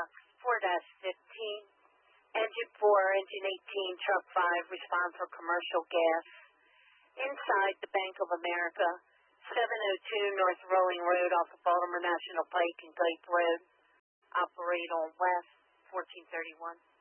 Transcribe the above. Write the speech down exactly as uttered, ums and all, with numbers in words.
box four dash fifteen. Engine four, engine eighteen, truck five, respond for commercial gas. Inside the Bank of America, seven oh two North Rolling Road off of Baltimore National Pike and Glade Road. Operate on West fourteen thirty-one.